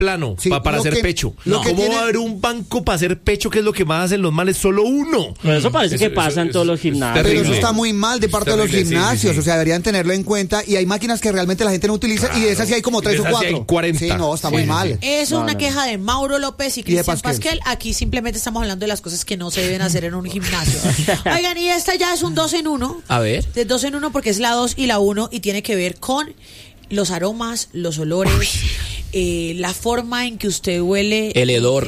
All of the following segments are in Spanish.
plano Sí, para hacer pecho. ¿Cómo va a haber un banco para hacer pecho, que es lo que más hacen los males? Solo uno. Pero eso parece que pasa en todos los gimnasios. Pero eso está muy mal de parte de los gimnasios, sí. O sea, deberían tenerlo en cuenta, y hay máquinas que realmente la gente no utiliza, y de esas sí hay como 3 o 4. Sí hay 40. Sí, no, está muy mal. Es una queja de Mauro López y Cristian Pasquel. Aquí simplemente estamos hablando de las cosas que no se deben hacer en un gimnasio. Oigan, y esta ya es un 2 en 1. A ver. De 2 en 1 porque es la 2 y la 1 y tiene que ver con los aromas, los olores, la forma en que usted huele. El hedor.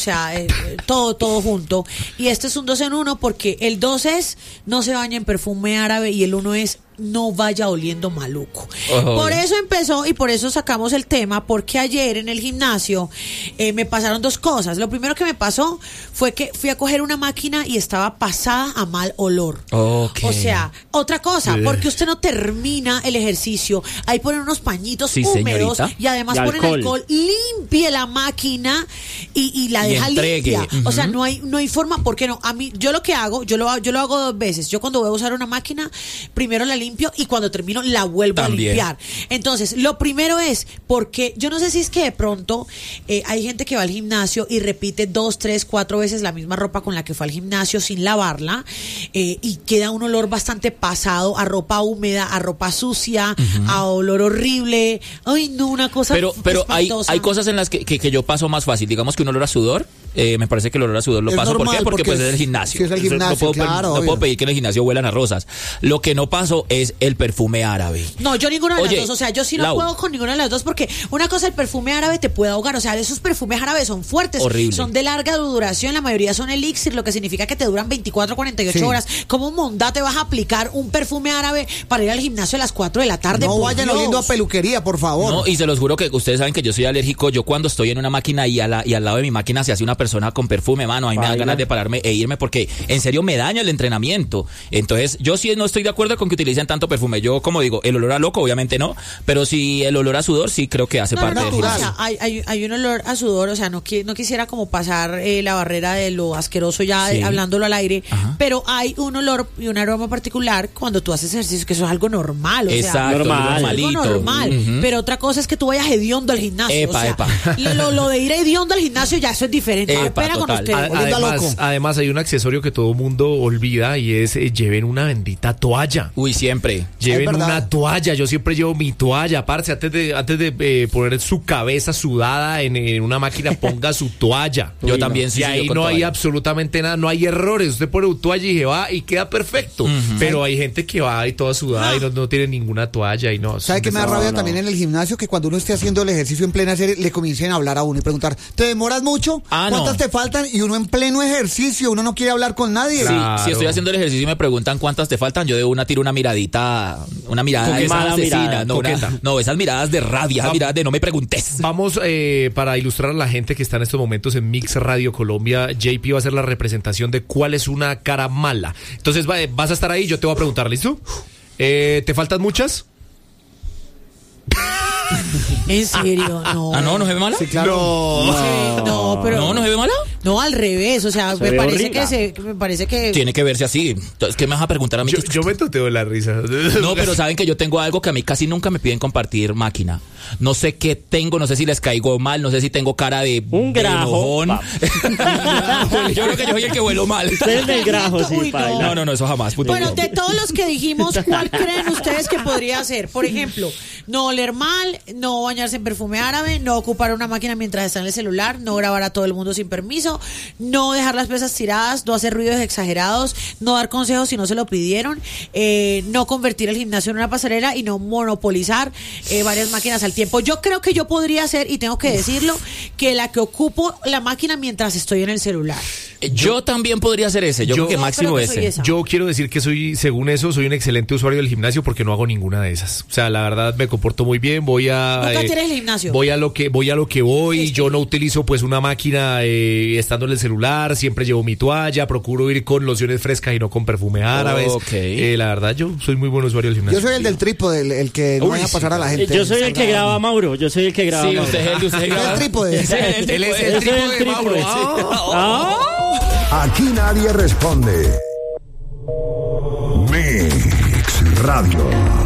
Todo junto. Y este es un 2 en 1 porque el 2 es no se baña en perfume árabe y el 1 es no vaya oliendo maluco. Por eso empezó y por eso sacamos el tema, porque ayer en el gimnasio me pasaron 2 cosas. Lo primero que me pasó fue que fui a coger una máquina y estaba pasada a mal olor. Okay. O sea, otra cosa, porque usted no termina el ejercicio, ahí ponen unos pañitos húmedos, señorita, y además ponen alcohol, limpie la máquina y la deja limpia. O sea, no hay forma, ¿por qué no? A mí, yo lo que hago, yo lo hago 2 veces. Yo cuando voy a usar una máquina, primero la limpio y cuando termino la vuelvo a limpiar. Entonces, lo primero es porque yo no sé si es que de pronto hay gente que va al gimnasio y repite 2, 3, 4 veces la misma ropa con la que fue al gimnasio sin lavarla, y queda un olor bastante pasado a ropa húmeda, a ropa sucia, a olor horrible. Ay, no, una cosa. Pero hay cosas en las que yo paso más fácil. Digamos que un olor a sudor. Me parece que el olor a sudor lo paso. Normal, ¿Por qué? Porque pues es el gimnasio. Sí, es el gimnasio, no puedo pedir que en el gimnasio huelan a rosas. Lo que no paso es el perfume árabe. No, yo ninguna de las dos. O sea, yo sí no puedo con ninguna de las dos, porque una cosa, el perfume árabe te puede ahogar. O sea, esos perfumes árabes son fuertes. Horrible. Son de larga duración. La mayoría son elixir, lo que significa que te duran 24, 48 horas. ¿Cómo mondá te vas a aplicar un perfume árabe para ir al gimnasio a las 4 de la tarde? No vayan oliendo a peluquería, por favor. No, y se los juro que ustedes saben que yo soy alérgico. Yo cuando estoy en una máquina y al lado de mi máquina se hace una persona con perfume, mano, ahí me dan ganas de pararme e irme, porque en serio me daña el entrenamiento. Entonces, yo sí no estoy de acuerdo con que utilicen tanto perfume. Yo, como digo, el olor a loco, obviamente no, pero sí el olor a sudor sí creo que hace parte del gimnasio. O sea, hay un olor a sudor, o sea, no quisiera como pasar la barrera de lo asqueroso ya hablándolo al aire, pero hay un olor y un aroma particular cuando tú haces ejercicio, que eso es algo normal, exacto, algo normal. Pero otra cosa es que tú vayas hediondo al gimnasio. Lo de ir hediondo al gimnasio ya eso es diferente. Espera con usted. Además hay un accesorio que todo mundo olvida, y es lleven una bendita toalla. Uy, siempre. Lleven una toalla. Yo siempre llevo mi toalla. Parce, antes de poner su cabeza sudada en una máquina, ponga su toalla. Yo también sí. Y ahí no hay absolutamente nada, no hay errores. Usted pone su toalla y se va y queda perfecto. Pero hay gente que va ahí toda sudada y no tiene ninguna toalla y no. ¿Sabe qué me da rabia también en el gimnasio? Que cuando uno esté haciendo el ejercicio en plena serie, le comiencen a hablar a uno y preguntar, ¿te demoras mucho? ¿Cuántas te faltan? Y uno en pleno ejercicio, uno no quiere hablar con nadie. Sí, si estoy haciendo el ejercicio y me preguntan cuántas te faltan, yo de una tiro una mirada asesina. No, esas miradas de rabia, esas miradas de no me preguntes. Vamos, para ilustrar a la gente que está en estos momentos en Mix Radio Colombia, JP va a hacer la representación de cuál es una cara mala. Entonces vas a estar ahí, yo te voy a preguntar, ¿listo? ¿Te faltan muchas? ¿En serio? No. ¿No se ve mala? Sí, claro. ¿No se ve mala? No, al revés, o sea, me parece que tiene que verse así. Entonces, ¿qué me vas a preguntar a mí? Yo me toteo la risa. No, pero saben que yo tengo algo que a mí casi nunca me piden compartir máquina. No sé qué tengo, no sé si les caigo mal, no sé si tengo cara de un grajo. Yo creo que yo soy el que vuelo mal. Usted es del grajo, sí. No, eso jamás. Bueno, de todos los que dijimos, ¿cuál creen ustedes que podría ser? Por ejemplo, no oler mal, no bañarse en perfume árabe, no ocupar una máquina mientras está en el celular, no grabar a todo el mundo sin permiso, no dejar las pesas tiradas, no hacer ruidos exagerados, no dar consejos si no se lo pidieron, no convertir el gimnasio en una pasarela y no monopolizar varias máquinas al tiempo. Yo creo que yo podría ser, y tengo que decirlo, que la que ocupo la máquina mientras estoy en el celular. Yo también podría ser ese, yo creo que máximo ese. Yo quiero decir que según eso, soy un excelente usuario del gimnasio porque no hago ninguna de esas. O sea, la verdad me comporto muy bien, ¿Nunca tienes el gimnasio? Voy a lo que voy, yo no utilizo pues una máquina estando en el celular, siempre llevo mi toalla, procuro ir con lociones frescas y no con perfume árabes. La verdad, yo soy muy buen usuario del gimnasio. Yo soy el del trípode, el que no deja pasar a la gente. Yo soy el que graba a Mauro, Sí, usted es el trípode. Él es el trípode de Mauro. Aquí nadie responde. Mix Radio.